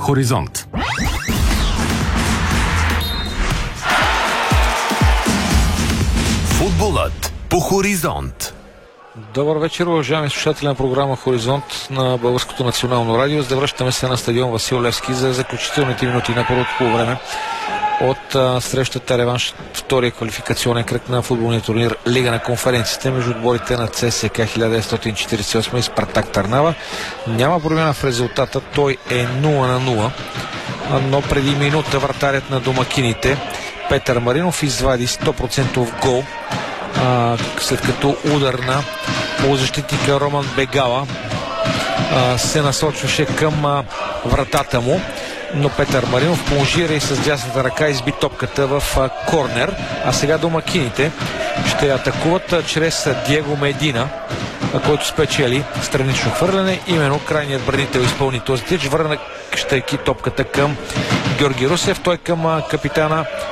Хоризонт. Футболът по Хоризонт. Добър вечер, уважаеми слушатели на програма Хоризонт на Българското национално радио. Завръщаме се на стадион Васил Левски за заключителните минути на първото полувреме от срещата реванш, втория квалификационен кръг на футболния турнир Лига на конференциите между отборите на ЦСК 1948 и Спартак Търнава. Няма промяна в резултата, той е 0-0, но преди минута вратарят на домакините Петър Маринов извади 100% гол, след като удар на полузащитника Роман Бегала се насочваше към вратата му, но Петър Маринов плонжира и с дясната ръка изби топката в корнер. А сега домакините ще атакуват чрез Диего Медина, който спечели странично хвърляне. Именно крайният бранител изпълни този тич, върнащайки топката към Георги Русев. Той към капитана